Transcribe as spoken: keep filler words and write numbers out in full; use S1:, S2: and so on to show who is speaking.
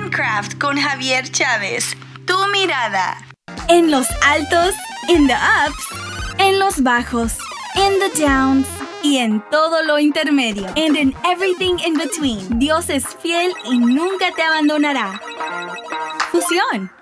S1: Minecraft con Javier Chávez. Tu mirada.
S2: En los altos, in the ups, en los bajos, in the downs y en todo lo intermedio. And in everything in between. Dios es fiel y nunca te abandonará. Fusión.